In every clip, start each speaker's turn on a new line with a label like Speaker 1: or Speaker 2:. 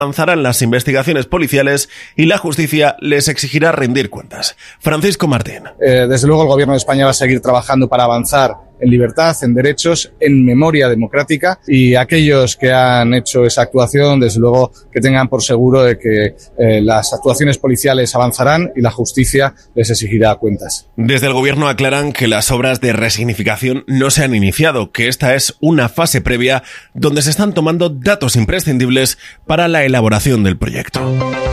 Speaker 1: avanzarán las investigaciones policiales y la justicia les exigirá rendir cuentas. Francisco Martín.
Speaker 2: Desde luego el Gobierno de España va a seguir trabajando para avanzar en libertad, en derechos, en memoria democrática, y aquellos que han hecho esa actuación, desde luego que tengan por seguro de que las actuaciones policiales avanzarán y la justicia les exigirá cuentas.
Speaker 1: Desde el Gobierno aclaran que las obras de resignificación no se han iniciado, que esta es una fase previa donde se están tomando datos imprescindibles para la elaboración del proyecto.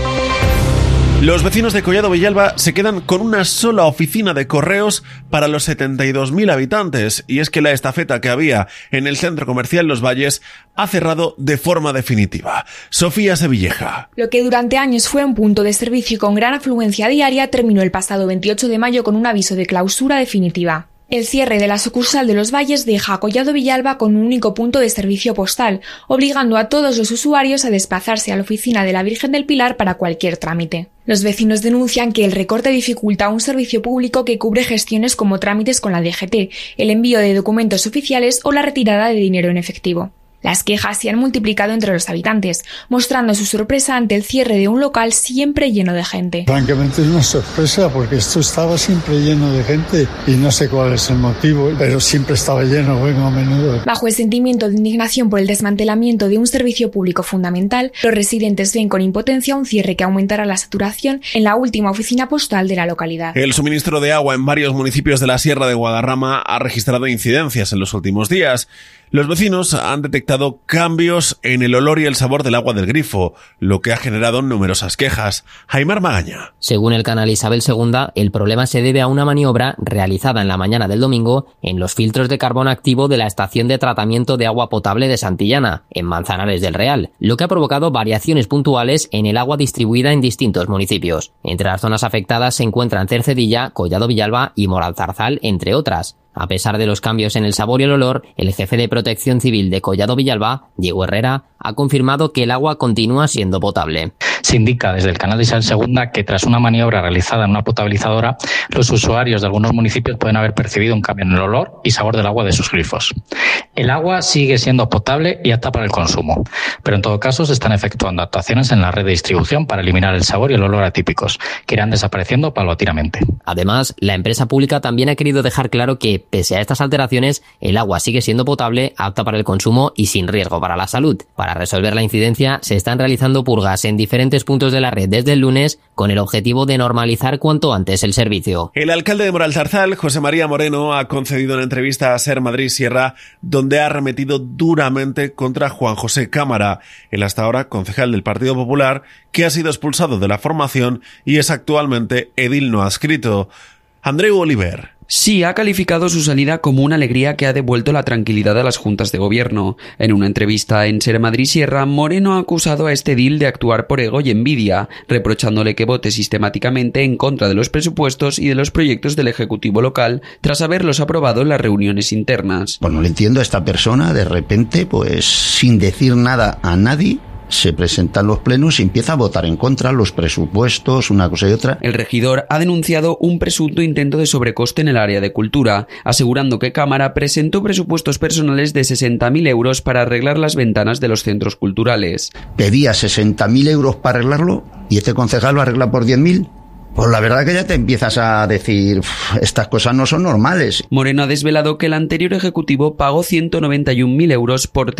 Speaker 1: Los vecinos de Collado Villalba se quedan con una sola oficina de correos para los 72.000 habitantes, y es que la estafeta que había en el centro comercial Los Valles ha cerrado de forma definitiva. Sofía Sevilleja.
Speaker 3: Lo que durante años fue un punto de servicio con gran afluencia diaria terminó el pasado 28 de mayo con un aviso de clausura definitiva. El cierre de la sucursal de Los Valles deja a Collado Villalba con un único punto de servicio postal, obligando a todos los usuarios a desplazarse a la oficina de la Virgen del Pilar para cualquier trámite. Los vecinos denuncian que el recorte dificulta un servicio público que cubre gestiones como trámites con la DGT, el envío de documentos oficiales o la retirada de dinero en efectivo. Las quejas se han multiplicado entre los habitantes, mostrando su sorpresa ante el cierre de un local siempre lleno de gente.
Speaker 4: Francamente es una sorpresa porque esto estaba siempre lleno de gente y no sé cuál es el motivo, pero siempre estaba lleno, bueno, a menudo.
Speaker 3: Bajo el sentimiento de indignación por el desmantelamiento de un servicio público fundamental, los residentes ven con impotencia un cierre que aumentará la saturación en la última oficina postal de la localidad.
Speaker 1: El suministro de agua en varios municipios de la Sierra de Guadarrama ha registrado incidencias en los últimos días. Los vecinos han detectado cambios en el olor y el sabor del agua del grifo, lo que ha generado numerosas quejas. Aimar Magaña.
Speaker 5: Según el canal Isabel II, el problema se debe a una maniobra realizada en la mañana del domingo en los filtros de carbón activo de la estación de tratamiento de agua potable de Santillana, en Manzanares del Real, lo que ha provocado variaciones puntuales en el agua distribuida en distintos municipios. Entre las zonas afectadas se encuentran Cercedilla, Collado Villalba y Moralzarzal, entre otras. A pesar de los cambios en el sabor y el olor, el jefe de Protección Civil de Collado Villalba, Diego Herrera, ha confirmado que el agua continúa siendo potable.
Speaker 6: Se indica desde el canal de Isabel II que tras una maniobra realizada en una potabilizadora, los usuarios de algunos municipios pueden haber percibido un cambio en el olor y sabor del agua de sus grifos. El agua sigue siendo potable y apta para el consumo, pero en todo caso se están efectuando actuaciones en la red de distribución para eliminar el sabor y el olor atípicos, que irán desapareciendo paulatinamente.
Speaker 5: Además, la empresa pública también ha querido dejar claro que, pese a estas alteraciones, el agua sigue siendo potable, apta para el consumo y sin riesgo para la salud. Para resolver la incidencia, se están realizando purgas en diferentes puntos de la red desde el lunes, con el objetivo de normalizar cuanto antes el servicio.
Speaker 1: El alcalde de Moralzarzal, José María Moreno, ha concedido una entrevista a Ser Madrid Sierra, donde ha arremetido duramente contra Juan José Cámara, el hasta ahora concejal del Partido Popular, que ha sido expulsado de la formación y es actualmente edil no adscrito. Andreu Oliver.
Speaker 7: Sí, ha calificado su salida como una alegría que ha devuelto la tranquilidad a las juntas de gobierno. En una entrevista en Ser Madrid Sierra, Moreno ha acusado a este edil de actuar por ego y envidia, reprochándole que vote sistemáticamente en contra de los presupuestos y de los proyectos del Ejecutivo local tras haberlos aprobado en las reuniones internas.
Speaker 8: Pues no le entiendo a esta persona, de repente, pues sin decir nada a nadie, se presentan los plenos y empieza a votar en contra los presupuestos, una cosa y otra.
Speaker 7: El regidor ha denunciado un presunto intento de sobrecoste en el área de cultura, asegurando que Cámara presentó presupuestos personales de 60.000 euros para arreglar las ventanas de los centros culturales.
Speaker 8: Pedía 60.000 euros para arreglarlo y este concejal lo arregla por 10.000. Pues la verdad que ya te empiezas a decir, estas cosas no son normales.
Speaker 7: Moreno ha desvelado que el anterior ejecutivo pagó 191.000 euros por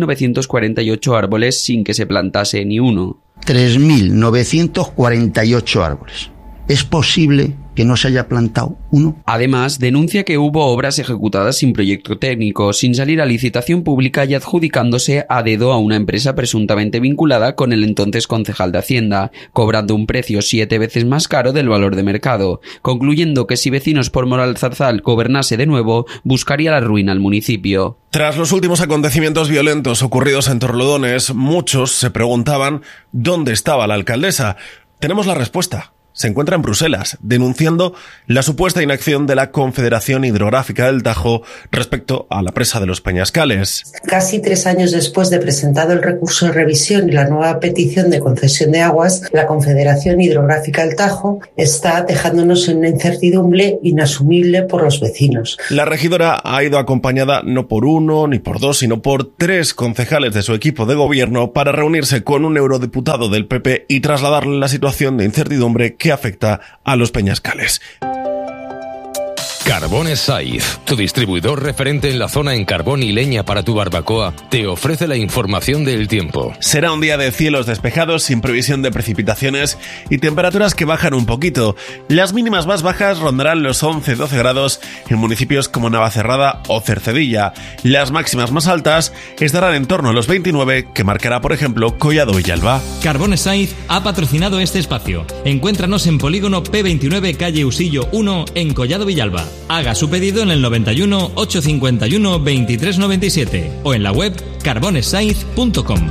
Speaker 7: 3.948 árboles sin que se plantase ni uno.
Speaker 8: 3.948 árboles. ¿Es posible que no se haya plantado uno?
Speaker 7: Además, denuncia que hubo obras ejecutadas sin proyecto técnico, sin salir a licitación pública y adjudicándose a dedo a una empresa presuntamente vinculada con el entonces concejal de Hacienda, cobrando un precio 7 veces más caro del valor de mercado, concluyendo que si Vecinos por Moralzarzal gobernase de nuevo, buscaría la ruina al municipio.
Speaker 1: Tras los últimos acontecimientos violentos ocurridos en Torrelodones, muchos se preguntaban dónde estaba la alcaldesa. Tenemos la respuesta. se encuentra en Bruselas, denunciando la supuesta inacción de la Confederación Hidrográfica del Tajo respecto a la presa de los Peñascales.
Speaker 9: Casi 3 años después de presentado el recurso de revisión y la nueva petición de concesión de aguas, la Confederación Hidrográfica del Tajo está dejándonos en una incertidumbre inasumible por los vecinos.
Speaker 1: La regidora ha ido acompañada no por 1 ni por 2, sino por 3 concejales de su equipo de gobierno para reunirse con un eurodiputado del PP y trasladarle la situación de incertidumbre que afecta a los Peñascales.
Speaker 10: Carbones Saiz, tu distribuidor referente en la zona en carbón y leña para tu barbacoa, te ofrece la información del tiempo.
Speaker 1: Será un día de cielos despejados sin previsión de precipitaciones y temperaturas que bajan un poquito. Las mínimas más bajas rondarán los 11-12 grados en municipios como Navacerrada o Cercedilla. Las máximas más altas estarán en torno a los 29, que marcará, por ejemplo, Collado Villalba.
Speaker 11: Carbones Saiz ha patrocinado este espacio. Encuéntranos en Polígono P29, calle Usillo 1, en Collado Villalba. Haga su pedido en el 91 851 2397 o en la web carbonesaiz.com.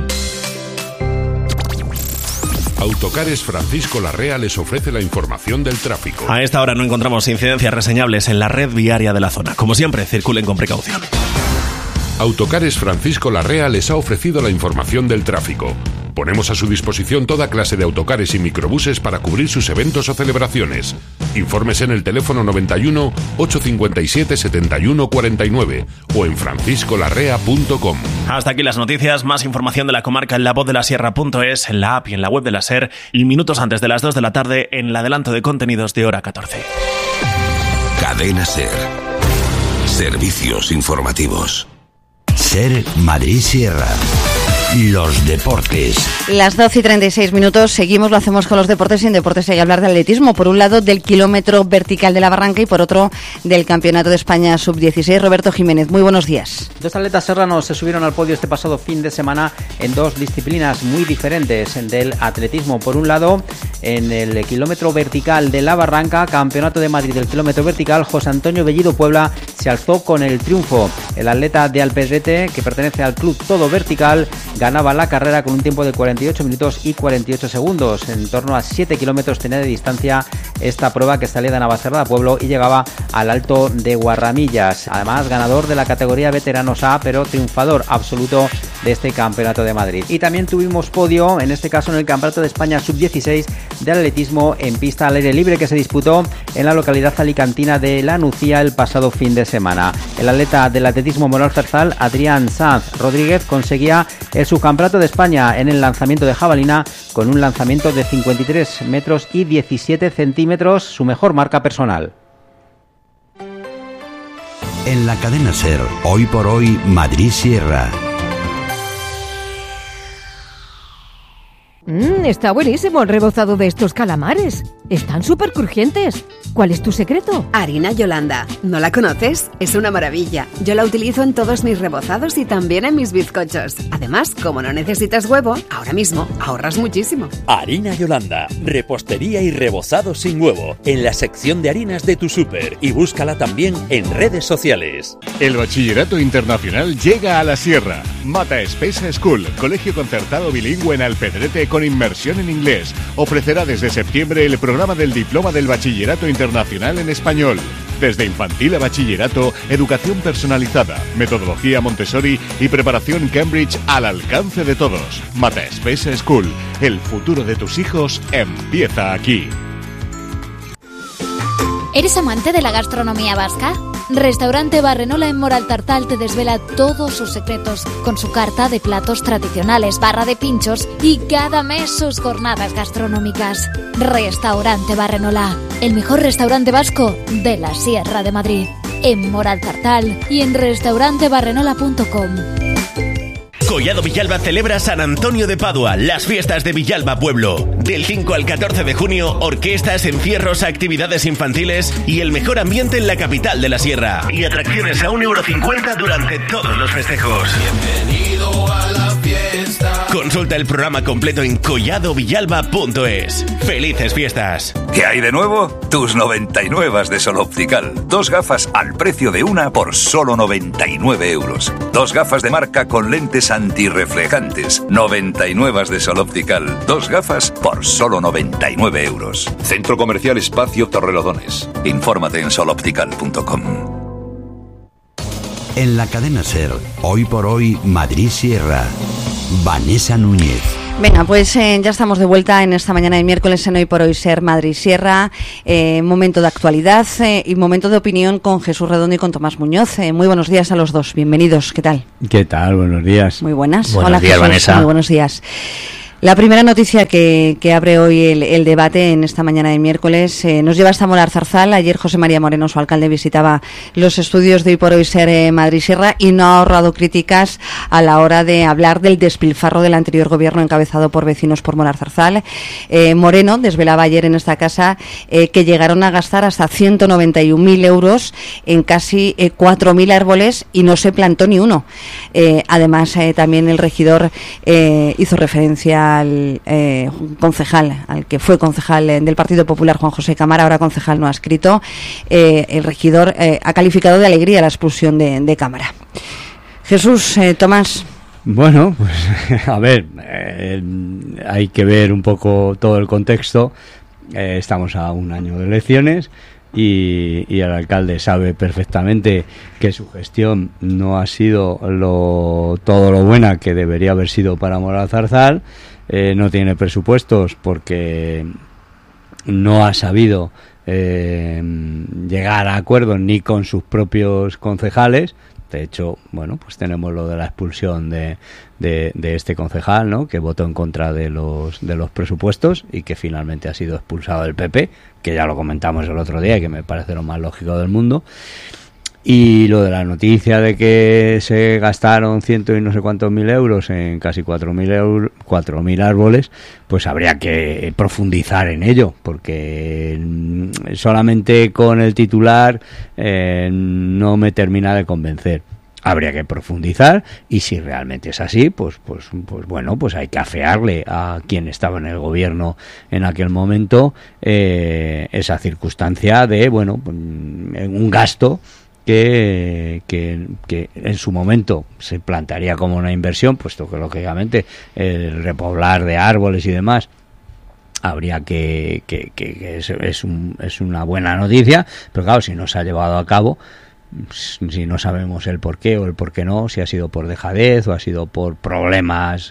Speaker 12: Autocares Francisco Larrea les ofrece la información del tráfico.
Speaker 1: A esta hora no encontramos incidencias reseñables en la red viaria de la zona. Como siempre, circulen con precaución.
Speaker 12: Autocares Francisco Larrea les ha ofrecido la información del tráfico. Ponemos a su disposición toda clase de autocares y microbuses para cubrir sus eventos o celebraciones. Informes en el teléfono 91 857 71 49 o en franciscolarrea.com.
Speaker 1: Hasta aquí las noticias. Más información de la comarca en lavozdelasierra.es, en la app y en la web de la SER, y minutos antes de las 2 de la tarde en el adelanto de contenidos de hora 14.
Speaker 13: Cadena SER. Servicios informativos.
Speaker 14: SER Madrid Sierra. Los deportes.
Speaker 15: Las 12:36, seguimos, lo hacemos con los deportes, y en deportes hay que hablar de atletismo. Por un lado, del kilómetro vertical de la Barranca y por otro, del Campeonato de España Sub-16. Roberto Jiménez, muy buenos días.
Speaker 16: 2 atletas serranos se subieron al podio este pasado fin de semana en 2 disciplinas muy diferentes del atletismo. Por un lado, en el kilómetro vertical de la Barranca, Campeonato de Madrid del kilómetro vertical, José Antonio Bellido Puebla se alzó con el triunfo. El atleta de Alpedrete, que pertenece al club Todo Vertical, ganaba la carrera con un tiempo de 48 minutos y 48 segundos. En torno a 7 kilómetros tenía de distancia esta prueba, que salía de Navacerrada Pueblo y llegaba al Alto de Guarramillas. Además, ganador de la categoría veteranos A, pero triunfador absoluto de este Campeonato de Madrid. Y también tuvimos podio, en este caso en el Campeonato de España Sub-16 de atletismo en pista al aire libre, que se disputó en la localidad alicantina de La Nucía el pasado fin de semana. El atleta del atletismo Moral Zarzal, Adrián Sanz Rodríguez, conseguía el subcampeonato de España en el lanzamiento de jabalina con un lanzamiento de 53 metros y 17 centímetros, su mejor marca personal.
Speaker 14: En la cadena SER, hoy por hoy, Madrid Sierra.
Speaker 17: Está buenísimo el rebozado de estos calamares. Están súper crujientes. ¿Cuál es tu secreto?
Speaker 18: Harina Yolanda. ¿No la conoces? Es una maravilla. Yo la utilizo en todos mis rebozados y también en mis bizcochos. Además, como no necesitas huevo, ahora mismo ahorras muchísimo.
Speaker 19: Harina Yolanda. Repostería y rebozado sin huevo. En la sección de harinas de tu súper. Y búscala también en redes sociales.
Speaker 20: El Bachillerato Internacional llega a la Sierra. Mata Espesa School, colegio concertado bilingüe en Alpedrete con inmersión en inglés. Ofrecerá desde septiembre el programa del Diploma del Bachillerato Internacional en Español. Desde infantil a bachillerato, educación personalizada, metodología Montessori y preparación Cambridge al alcance de todos. Mata Espesa School. El futuro de tus hijos empieza aquí.
Speaker 21: ¿Eres amante de la gastronomía vasca? Restaurante Barrenola en Moral Tartal te desvela todos sus secretos con su carta de platos tradicionales, barra de pinchos y cada mes sus jornadas gastronómicas. Restaurante Barrenola, el mejor restaurante vasco de la Sierra de Madrid. En Moral Tartal y en restaurantebarrenola.com.
Speaker 22: Collado Villalba celebra San Antonio de Padua, las fiestas de Villalba Pueblo. Del 5 al 14 de junio, orquestas, encierros, actividades infantiles y el mejor ambiente en la capital de la Sierra. Y atracciones a €1,50 durante todos los festejos.
Speaker 23: Bienvenido a la fiesta.
Speaker 22: Consulta el programa completo en colladovillalba.es. ¡Felices fiestas!
Speaker 2: ¿Qué hay de nuevo? Tus 99 de Sol Optical. 2 gafas al precio de una por solo 99 euros. 2 gafas de marca con lentes antirreflejantes. 99 de Sol Optical. 2 gafas por solo 99 euros. Centro Comercial Espacio Torrelodones. Infórmate en soloptical.com.
Speaker 14: En la cadena SER, hoy por hoy, Madrid Sierra. Vanessa Núñez.
Speaker 15: Venga, pues ya estamos de vuelta en esta mañana de miércoles en Hoy por Hoy Ser Madrid Sierra. Momento de actualidad y momento de opinión con Jesús Redondo y con Tomás Muñoz. Muy buenos días a los dos, bienvenidos. ¿Qué tal?
Speaker 4: ¿Qué tal? Buenos días.
Speaker 15: Muy buenas.
Speaker 4: Buenos
Speaker 15: Hola
Speaker 4: días,
Speaker 15: Jesús.
Speaker 4: Vanessa.
Speaker 15: Muy buenos días. La primera noticia que abre hoy el debate en esta mañana de miércoles nos lleva hasta Moralzarzal. Ayer José María Moreno, su alcalde, visitaba los estudios de Hoy por Hoy Ser Madrid Sierra y no ha ahorrado críticas a la hora de hablar del despilfarro del anterior gobierno encabezado por Vecinos por Moralzarzal. Moreno desvelaba ayer en esta casa que llegaron a gastar hasta 191.000 euros en casi 4.000 árboles y no se plantó ni uno. Además, también el regidor hizo referencia al concejal, al que fue concejal del Partido Popular, Juan José Cámara, ahora concejal no adscrito. El regidor ha calificado de alegría la expulsión de Cámara. Jesús, Tomás.
Speaker 4: Bueno, pues a ver, hay que ver un poco todo el contexto. Estamos a un año de elecciones y el alcalde sabe perfectamente que su gestión no ha sido todo lo buena que debería haber sido para Moralzarzal. No tiene presupuestos porque no ha sabido llegar a acuerdos ni con sus propios concejales. De hecho, bueno, pues tenemos lo de la expulsión de este concejal, ¿no?, que votó en contra de los presupuestos y que finalmente ha sido expulsado del PP, que ya lo comentamos el otro día y que me parece lo más lógico del mundo. Y lo de la noticia de que se gastaron ciento y no sé cuántos mil euros en casi 4.000 árboles, pues habría que profundizar en ello, porque solamente con el titular no me termina de convencer. Habría que profundizar y si realmente es así, pues bueno, pues hay que afearle a quien estaba en el gobierno en aquel momento esa circunstancia de, bueno, un gasto que en su momento se plantearía como una inversión, puesto que lógicamente el repoblar de árboles y demás habría que es una buena noticia, pero claro, si no se ha llevado a cabo, si no sabemos el por qué o el por qué no, si ha sido por dejadez o ha sido por problemas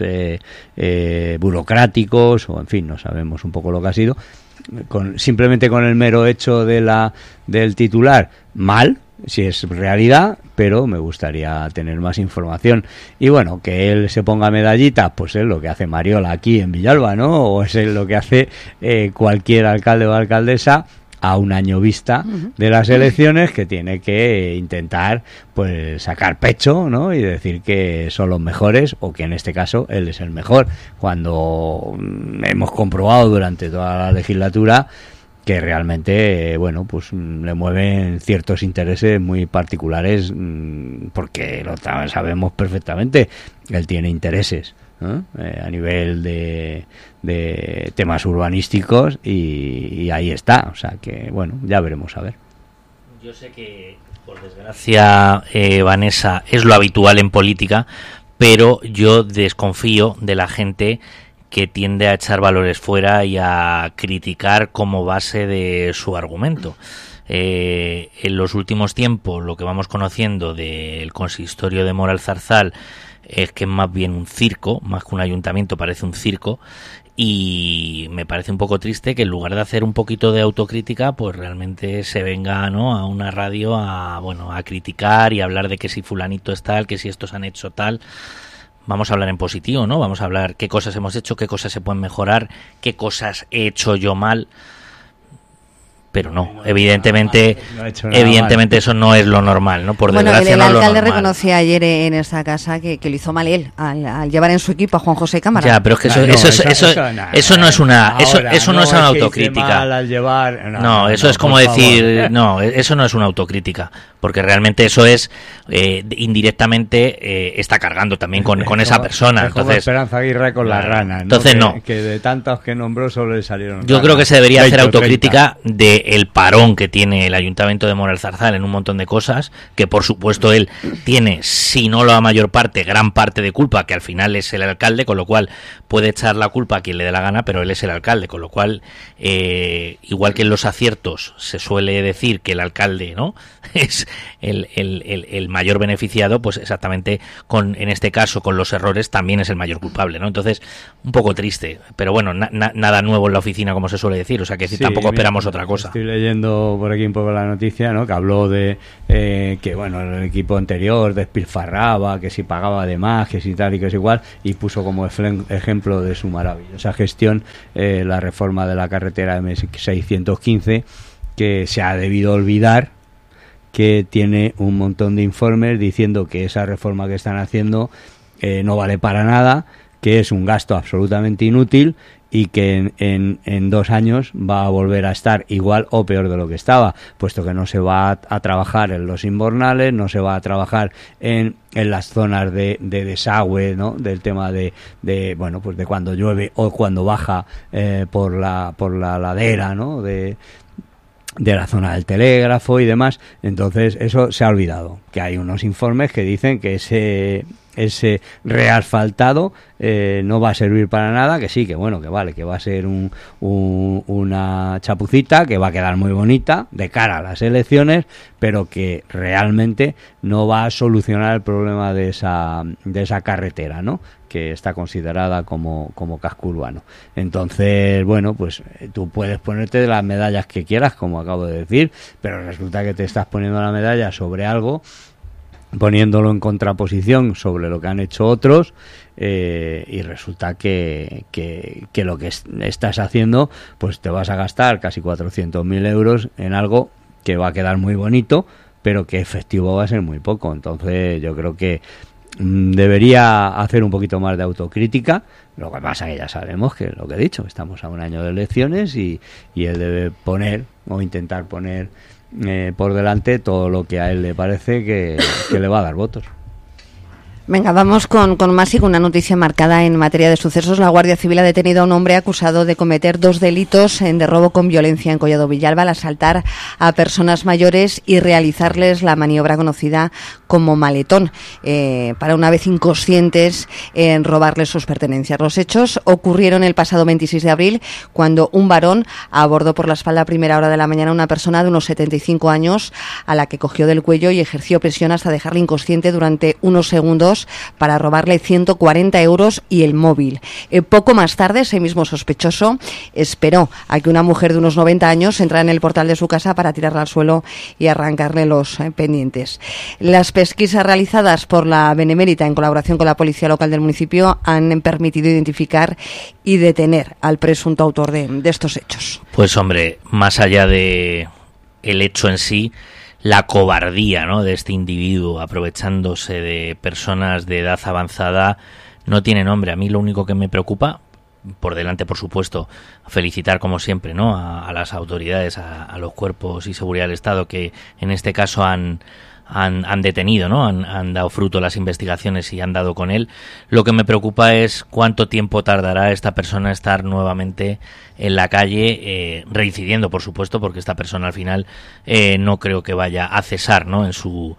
Speaker 4: burocráticos o en fin, no sabemos un poco lo que ha sido, simplemente con el mero hecho del titular, mal, si es realidad, pero me gustaría tener más información. Y bueno, que él se ponga medallita, pues es lo que hace Mariola aquí en Villalba, ¿no? O es lo que hace cualquier alcalde o alcaldesa a un año vista de las elecciones, que tiene que intentar pues sacar pecho, ¿no?, y decir que son los mejores, o que en este caso él es el mejor, cuando hemos comprobado durante toda la legislatura que realmente, bueno, pues le mueven ciertos intereses muy particulares, porque lo sabemos perfectamente, él tiene intereses, ¿no?, a nivel de temas urbanísticos y ahí está, o sea que, bueno, ya veremos a ver.
Speaker 23: Yo sé que, por desgracia, Vanessa, es lo habitual en política, pero yo desconfío de la gente que tiende a echar valores fuera y a criticar como base de su argumento. En los últimos tiempos, lo que vamos conociendo del consistorio de Moralzarzal es que es más bien un circo, más que un ayuntamiento, parece un circo, y me parece un poco triste que en lugar de hacer un poquito de autocrítica, pues realmente se venga, ¿no?, a una radio a criticar y a hablar de que si fulanito es tal, que si estos han hecho tal. Vamos a hablar en positivo, ¿no? Vamos a hablar qué cosas hemos hecho, qué cosas se pueden mejorar, qué cosas he hecho yo mal. Pero no, evidentemente eso no es lo normal, ¿no? Por desgracia,
Speaker 15: el
Speaker 23: no es lo
Speaker 15: alcalde
Speaker 23: normal.
Speaker 15: reconocía ayer en esta casa que lo hizo mal él al llevar en su equipo a Juan José Cámara.
Speaker 23: Ya, pero es que eso no es una autocrítica. No, eso es como decir, no, eso no es una autocrítica, porque realmente eso es indirectamente está cargando también con esa persona. Entonces,
Speaker 4: Esperanza Aguirre con la rana, ¿no?
Speaker 23: Entonces
Speaker 4: que de tantos que nombró solo le salieron.
Speaker 23: Yo creo que se debería hacer autocrítica del parón que tiene el Ayuntamiento de Mora el Zarzal en un montón de cosas, que por supuesto él tiene, si no la mayor parte, gran parte de culpa, que al final es el alcalde, con lo cual puede echar la culpa a quien le dé la gana, pero él es el alcalde, con lo cual, igual que en los aciertos se suele decir que el alcalde, ¿no?, es el mayor beneficiado, pues exactamente en este caso con los errores también es el mayor culpable, ¿no? Entonces, un poco triste, pero bueno, nada nuevo en la oficina, como se suele decir, o sea que sí, tampoco esperamos otra cosa.
Speaker 4: Estoy leyendo por aquí un poco la noticia, ¿no?, que habló de que, bueno, el equipo anterior despilfarraba, que si pagaba de más, que si tal y que es igual, y puso como ejemplo de su maravillosa gestión la reforma de la carretera M615, que se ha debido olvidar que tiene un montón de informes diciendo que esa reforma que están haciendo no vale para nada, que es un gasto absolutamente inútil y que en 2 años va a volver a estar igual o peor de lo que estaba, puesto que no se va a trabajar en los invernales, no se va a trabajar en las zonas de desagüe, ¿no?, del tema de bueno, pues de cuando llueve o cuando baja por la ladera, ¿no?, de la zona del telégrafo y demás. Entonces eso se ha olvidado, que hay unos informes que dicen que ese reasfaltado no va a servir para nada, que sí, que bueno, que vale, que va a ser una chapucita que va a quedar muy bonita de cara a las elecciones, pero que realmente no va a solucionar el problema de esa carretera, ¿no?, que está considerada como casco urbano. Entonces, bueno, pues tú puedes ponerte las medallas que quieras, como acabo de decir, pero resulta que te estás poniendo la medalla sobre algo, poniéndolo en contraposición sobre lo que han hecho otros, y resulta que lo que estás haciendo, pues te vas a gastar casi 400.000 euros en algo que va a quedar muy bonito, pero que efectivo va a ser muy poco. Entonces yo creo que debería hacer un poquito más de autocrítica. Lo que pasa que ya sabemos que lo que he dicho, estamos a un año de elecciones y él debe poner o intentar poner por delante todo lo que a él le parece que le va a dar votos.
Speaker 15: Venga, vamos con más y con una noticia marcada en materia de sucesos. La Guardia Civil ha detenido a un hombre acusado de cometer 2 delitos de robo con violencia en Collado Villalba, al asaltar a personas mayores y realizarles la maniobra conocida como maletón, para una vez inconscientes en robarles sus pertenencias. Los hechos ocurrieron el pasado 26 de abril, cuando un varón abordó por la espalda a primera hora de la mañana a una persona de unos 75 años, a la que cogió del cuello y ejerció presión hasta dejarla inconsciente durante unos segundos para robarle 140 euros y el móvil. Poco más tarde, ese mismo sospechoso esperó a que una mujer de unos 90 años entrara en el portal de su casa para tirarla al suelo y arrancarle los pendientes. Las pesquisas realizadas por la Benemérita en colaboración con la policía local del municipio han permitido identificar y detener al presunto autor de estos hechos.
Speaker 23: Pues hombre, más allá de el hecho en sí, la cobardía, ¿no?, de este individuo aprovechándose de personas de edad avanzada no tiene nombre. A mí lo único que me preocupa, por delante, por supuesto, felicitar como siempre, ¿no?, a las autoridades, a los cuerpos y seguridad del Estado que en este caso han detenido, ¿no?, han dado fruto las investigaciones y han dado con él. Lo que me preocupa es cuánto tiempo tardará esta persona a estar nuevamente en la calle, reincidiendo, por supuesto, porque esta persona al final no creo que vaya a cesar, ¿no?, en su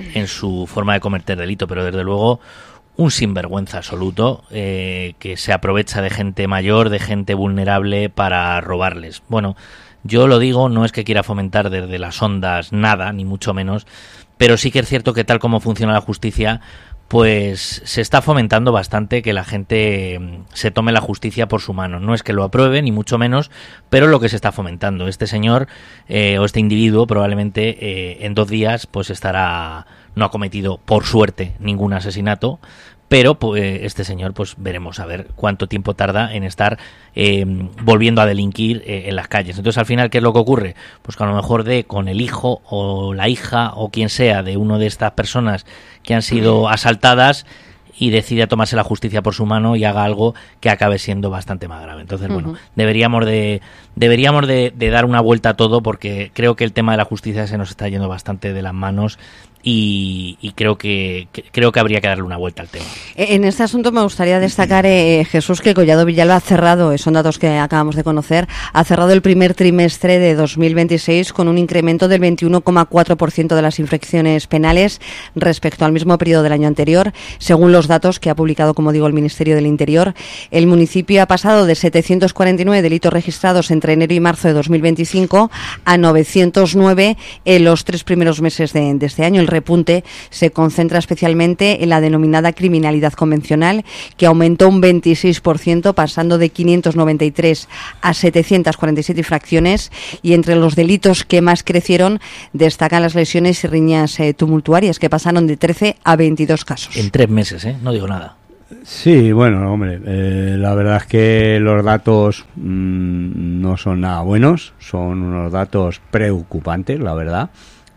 Speaker 23: forma de cometer delito, pero desde luego un sinvergüenza absoluto, que se aprovecha de gente mayor, de gente vulnerable para robarles. Bueno, yo lo digo, no es que quiera fomentar desde las ondas nada, ni mucho menos, pero sí que es cierto que tal como funciona la justicia, pues se está fomentando bastante que la gente se tome la justicia por su mano. No es que lo apruebe, ni mucho menos, pero lo que se está fomentando. Este señor o este individuo probablemente en 2 días pues no ha cometido, por suerte, ningún asesinato, pero pues, este señor, pues veremos a ver cuánto tiempo tarda en estar volviendo a delinquir en las calles. Entonces, al final, ¿qué es lo que ocurre? Pues que a lo mejor con el hijo o la hija o quien sea de una de estas personas que han sido asaltadas y decide tomarse la justicia por su mano y haga algo que acabe siendo bastante más grave. Entonces, bueno, deberíamos de dar una vuelta a todo, porque creo que el tema de la justicia se nos está yendo bastante de las manos y creo que habría que darle una vuelta al tema.
Speaker 15: En este asunto me gustaría destacar, Jesús, que Collado Villalba ha cerrado, son datos que acabamos de conocer, ha cerrado el primer trimestre de 2026 con un incremento del 21,4% de las infracciones penales respecto al mismo periodo del año anterior. Según los datos que ha publicado, como digo, el Ministerio del Interior, el municipio ha pasado de 749 delitos registrados entre enero y marzo de 2025 a 909 en los 3 primeros meses de este año. El repunte se concentra especialmente en la denominada criminalidad convencional, que aumentó un 26%, pasando de 593 a 747 infracciones, y entre los delitos que más crecieron destacan las lesiones y riñas tumultuarias, que pasaron de 13 a 22 casos.
Speaker 23: En 3 meses, no digo nada.
Speaker 4: Sí, bueno, hombre, la verdad es que los datos no son nada buenos, son unos datos preocupantes, la verdad.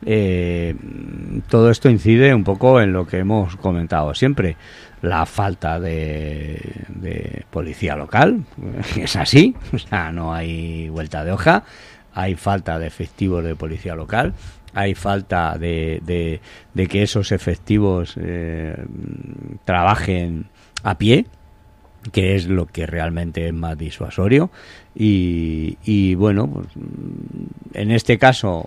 Speaker 4: Todo esto incide un poco en lo que hemos comentado siempre, la falta de policía local. Es así, o sea, no hay vuelta de hoja. Hay falta de efectivos de policía local, hay falta de que esos efectivos trabajen a pie, que es lo que realmente es más disuasorio. Y bueno, pues, en este caso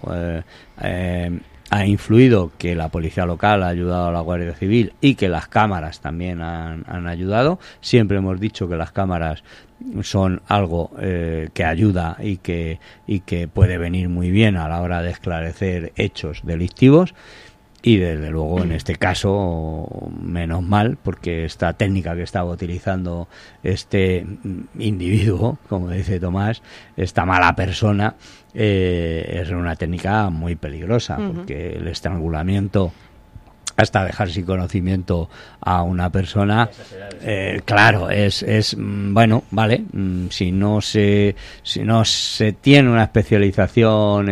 Speaker 4: ha influido que la policía local ha ayudado a la Guardia Civil y que las cámaras también han ayudado. Siempre hemos dicho que las cámaras son algo que ayuda y que puede venir muy bien a la hora de esclarecer hechos delictivos. Y desde luego en este caso menos mal, porque esta técnica que estaba utilizando este individuo, como dice Tomás, esta mala persona, es una técnica muy peligrosa, porque el estrangulamiento hasta dejar sin conocimiento a una persona, claro, es bueno, vale, si no se tiene una especialización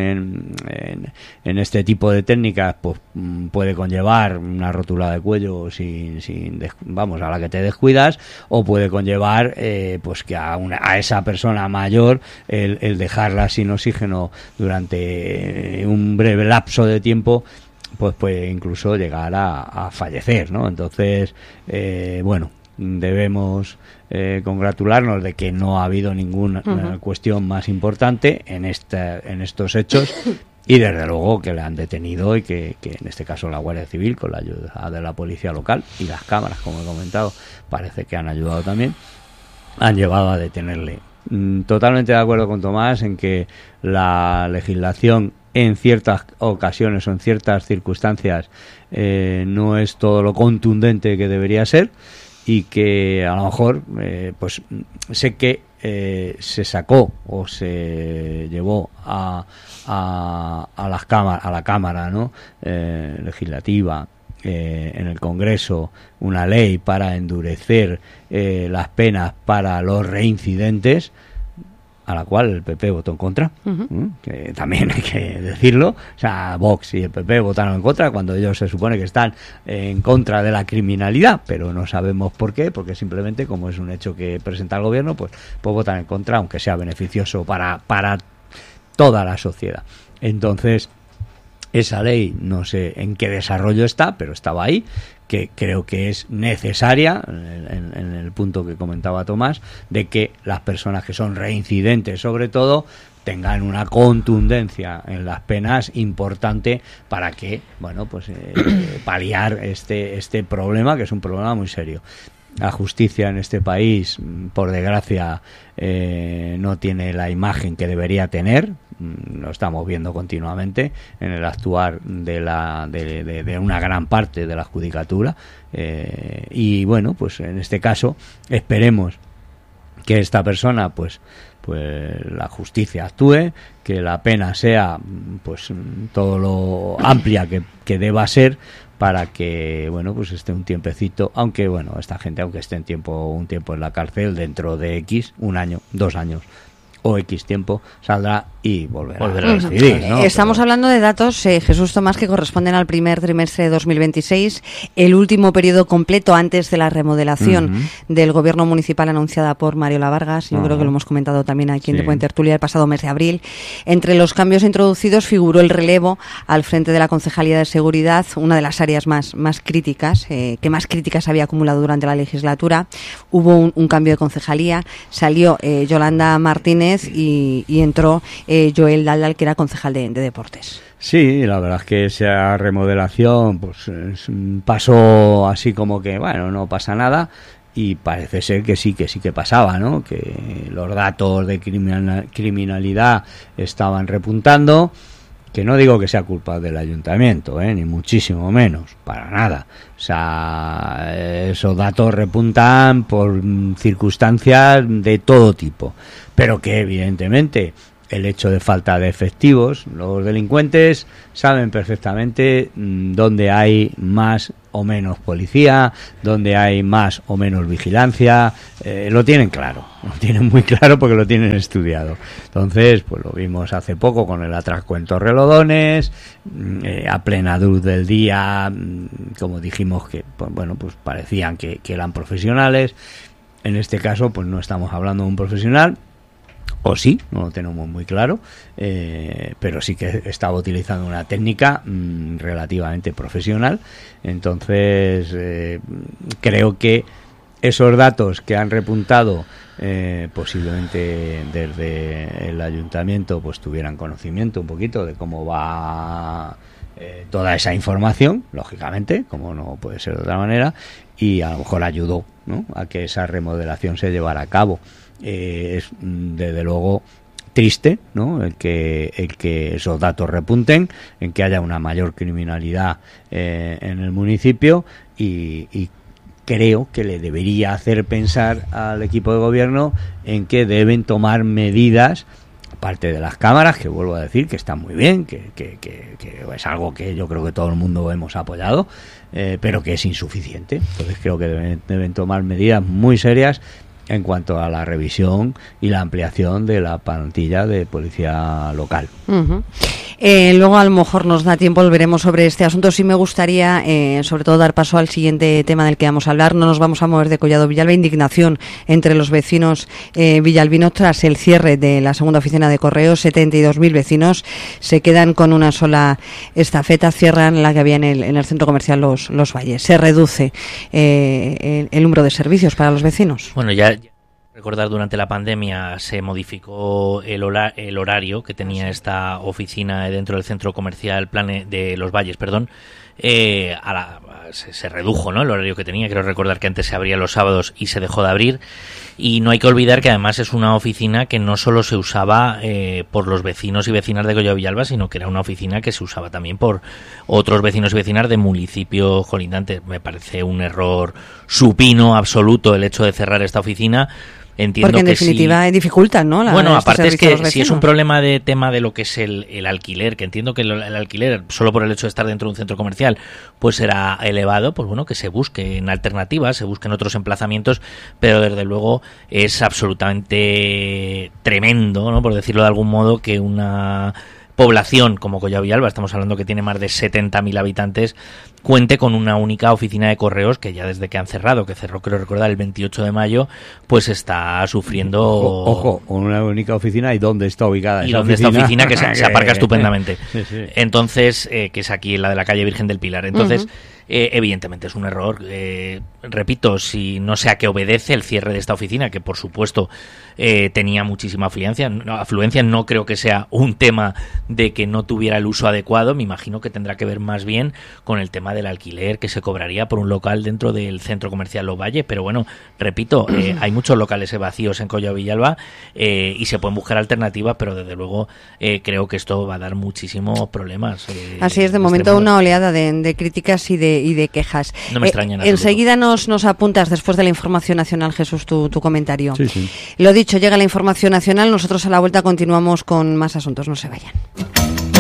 Speaker 4: en este tipo de técnicas, pues puede conllevar una rotura de cuello a la que te descuidas, o puede conllevar pues que a esa persona mayor el dejarla sin oxígeno durante un breve lapso de tiempo, pues puede incluso llegar a fallecer, ¿no? Entonces, bueno, debemos congratularnos de que no ha habido ninguna cuestión más importante en estos hechos, y desde luego que le han detenido, y que en este caso la Guardia Civil, con la ayuda de la policía local y las cámaras, como he comentado, parece que han ayudado también, han llevado a detenerle. Totalmente de acuerdo con Tomás en que la legislación en ciertas ocasiones o en ciertas circunstancias no es todo lo contundente que debería ser, y que a lo mejor pues sé que se sacó o se llevó a la cámara, ¿no? Legislativa, en el Congreso, una ley para endurecer las penas para los reincidentes, a la cual el PP votó en contra, que también hay que decirlo. O sea, Vox y el PP votaron en contra cuando ellos se supone que están en contra de la criminalidad, pero no sabemos por qué, porque simplemente, como es un hecho que presenta el gobierno, pues votan en contra, aunque sea beneficioso para toda la sociedad. Entonces, esa ley no sé en qué desarrollo está, pero estaba ahí, que creo que es necesaria en el punto que comentaba Tomás, de que las personas que son reincidentes, sobre todo, tengan una contundencia en las penas importante para que, bueno, pues paliar este problema, que es un problema muy serio. La justicia en este país, por desgracia, no tiene la imagen que debería tener. Lo estamos viendo continuamente en el actuar de una gran parte de la judicatura, y bueno, pues en este caso esperemos que esta persona pues la justicia actúe, que la pena sea pues todo lo amplia que deba ser, para que, bueno, pues esté un tiempecito, aunque, bueno, esta gente, aunque esté un tiempo en la cárcel, dentro de X, 1 año, 2 años o X tiempo, saldrá y volver a decidir, ¿no?
Speaker 15: Estamos hablando de datos, Jesús Tomás, que corresponden al primer trimestre de 2026, el último periodo completo antes de la remodelación del gobierno municipal anunciada por Mariola Vargas. Yo creo que lo hemos comentado también aquí en Tiempo en Tertulia el pasado mes de abril. Entre los cambios introducidos figuró el relevo al frente de la Concejalía de Seguridad, una de las áreas más críticas, que más críticas había acumulado durante la legislatura. Hubo un cambio de concejalía, salió Yolanda Martínez y entró Joel Daldal, que era concejal de deportes.
Speaker 4: Sí, la verdad es que esa remodelación pues pasó así como que, bueno, no pasa nada, y parece ser que sí que pasaba, ¿no? Que los datos de criminalidad estaban repuntando, que no digo que sea culpa del ayuntamiento, ni muchísimo menos, para nada. O sea, esos datos repuntan por circunstancias de todo tipo, pero que evidentemente el hecho de falta de efectivos, los delincuentes saben perfectamente dónde hay más o menos policía, dónde hay más o menos vigilancia, lo tienen claro, lo tienen muy claro porque lo tienen estudiado. Entonces, pues lo vimos hace poco con el atraco en Torrelodones, a plena luz del día, como dijimos que, pues, bueno, pues parecían que eran profesionales. En este caso, pues no estamos hablando de un profesional, o sí, no lo tenemos muy claro, pero sí que estaba utilizando una técnica relativamente profesional. Entonces, creo que esos datos que han repuntado, posiblemente desde el ayuntamiento, pues tuvieran conocimiento un poquito de cómo va toda esa información, lógicamente, como no puede ser de otra manera, y a lo mejor ayudó, ¿no?, a que esa remodelación se llevara a cabo. Es desde luego triste, ¿no?, el que esos datos repunten, en que haya una mayor criminalidad en el municipio, y creo que le debería hacer pensar al equipo de gobierno en que deben tomar medidas, aparte de las cámaras, que vuelvo a decir que están muy bien, que es algo que yo creo que todo el mundo hemos apoyado, pero que es insuficiente. Entonces creo que deben tomar medidas muy serias en cuanto a la revisión y la ampliación de la plantilla de policía local.
Speaker 15: Luego a lo mejor nos da tiempo, volveremos sobre este asunto. Sí me gustaría, sobre todo, dar paso al siguiente tema del que vamos a hablar. No nos vamos a mover de Collado Villalba. Indignación entre los vecinos villalbinos tras el cierre de la segunda oficina de correos. 72.000 vecinos se quedan con una sola estafeta. Cierran la que había en el centro comercial Los Valles. Se reduce el número de servicios para los vecinos.
Speaker 23: Bueno, ya recordar, durante la pandemia se modificó el horario que tenía esta oficina dentro del centro comercial de Los Valles, se redujo, ¿no?, el horario que tenía. Quiero recordar que antes se abría los sábados y se dejó de abrir. Y no hay que olvidar que además es una oficina que no solo se usaba por los vecinos y vecinas de Collado Villalba, sino que era una oficina que se usaba también por otros vecinos y vecinas de municipios colindantes. Me parece un error supino, absoluto, el hecho de cerrar esta oficina. Entiendo
Speaker 15: porque en definitiva dificultan, ¿no?
Speaker 23: Bueno, aparte es que si es un problema de tema de lo que es el alquiler, que entiendo que el alquiler, solo por el hecho de estar dentro de un centro comercial, pues será elevado, pues bueno, que se busquen alternativas, se busquen otros emplazamientos, pero desde luego es absolutamente tremendo, ¿no?, por decirlo de algún modo, que una población como Collado Villalba, estamos hablando que tiene más de 70.000 habitantes, cuente con una única oficina de correos que ya desde que han cerrado, que cerró, creo recordar, el 28 de mayo, pues está sufriendo...
Speaker 4: Ojo, una única oficina, ¿y dónde está ubicada esa
Speaker 23: oficina?
Speaker 4: Esta
Speaker 23: oficina que se aparca estupendamente.
Speaker 4: Sí.
Speaker 23: Entonces, que es aquí, la de la calle Virgen del Pilar. Entonces, evidentemente es un error. Repito, si no sé a qué obedece el cierre de esta oficina, que por supuesto tenía muchísima afluencia, no creo que sea un tema de que no tuviera el uso adecuado. Me imagino que tendrá que ver más bien con el tema del alquiler que se cobraría por un local dentro del centro comercial Los Valles, pero bueno, repito, hay muchos locales vacíos en Collado Villalba y se pueden buscar alternativas, pero desde luego creo que esto va a dar muchísimos problemas.
Speaker 15: Así es, de momento una oleada de críticas y de quejas.
Speaker 23: No me extraña nada.
Speaker 15: Enseguida nos apuntas, después de la información nacional, Jesús, tu comentario.
Speaker 4: Sí.
Speaker 15: Lo dicho, llega la información nacional, nosotros a la vuelta continuamos con más asuntos, no se vayan.